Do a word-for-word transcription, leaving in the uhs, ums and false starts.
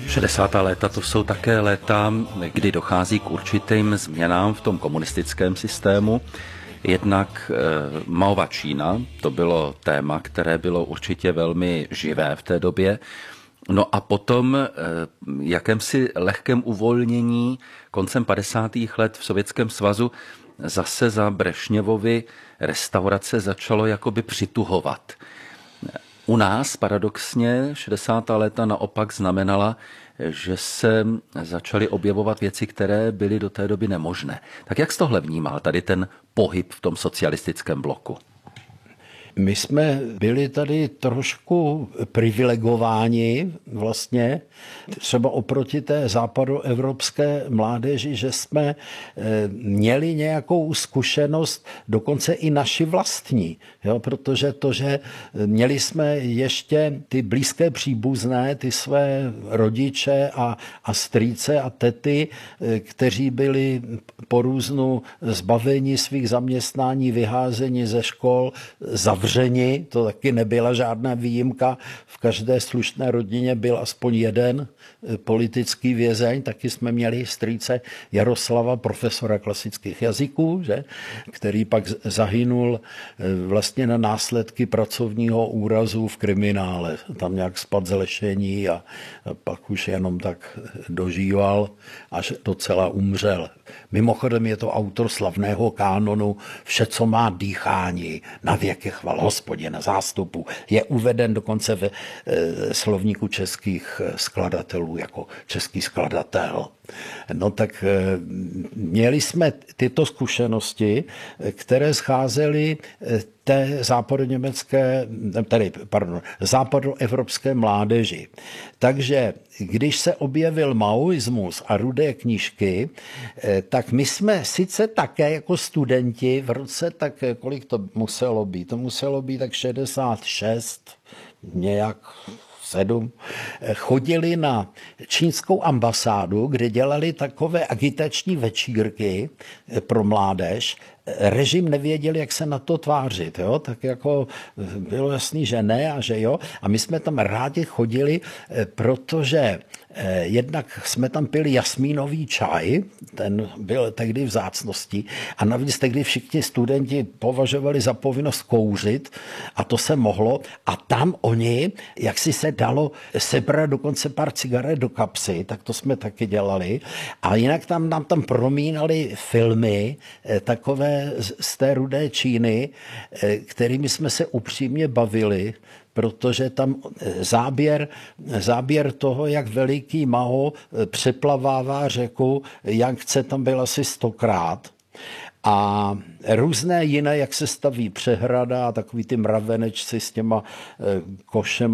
šedesátá léta to jsou také léta, kdy dochází k určitým změnám v tom komunistickém systému. Jednak e, Maova Čína, to bylo téma, které bylo určitě velmi živé v té době. No a potom e, jakémsi lehkém uvolnění koncem padesátých let v Sovětském svazu zase za Brežněvovy restaurace začalo jakoby přituhovat. U nás paradoxně šedesátá léta naopak znamenala, že se začaly objevovat věci, které byly do té doby nemožné. Tak jak jsi tohle vnímal, tady ten pohyb v tom socialistickém bloku? My jsme byli tady trošku privilegováni vlastně, třeba oproti té západoevropské mládeži, že jsme měli nějakou zkušenost, dokonce i naši vlastní, jo? Protože to, že měli jsme ještě ty blízké příbuzné, ty své rodiče a, a strýce a tety, kteří byli po různu zbaveni svých zaměstnání, vyházeni ze škol, zavřeni. To taky nebyla žádná výjimka. V každé slušné rodině byl aspoň jeden politický vězeň. Taky jsme měli strýce Jaroslava, profesora klasických jazyků, že? Který pak zahynul vlastně na následky pracovního úrazu v kriminále. Tam nějak spadl z lešení a pak už jenom tak dožíval, až docela umřel. Mimochodem je to autor slavného kánonu Vše, co má dýchání, na věky chval Hospodě na zástupu. Je uveden dokonce ve e, slovníku českých skladatelů jako český skladatel. No tak e, měli jsme tyto zkušenosti, které scházely té západoněmecké, tedy, pardon, západoevropské mládeži. Takže když se objevil maoismus a Rudé knížky, tak my jsme sice také jako studenti v roce, tak kolik to muselo být? To muselo být tak šedesát šest, nějak sedm, chodili na čínskou ambasádu, kde dělali takové agitační večírky pro mládež. Režim nevěděl, jak se na to tvářit, jo? Tak jako bylo jasný, že ne a že jo. A my jsme tam rádi chodili, protože jednak jsme tam pili jasmínový čaj, ten byl tehdy vzácností a navíc tehdy všichni studenti považovali za povinnost kouřit a to se mohlo a tam oni, jak si se dalo sebrat dokonce pár cigaret do kapsy, tak to jsme taky dělali a jinak tam nám tam promínali filmy takové z té Rudé Číny, kterými jsme se upřímně bavili, protože tam záběr, záběr toho, jak veliký Mao přeplavává řeku Jangtze, tam byl asi stokrát. A různé jiné, jak se staví přehrada a takový ty mravenečci s těma košem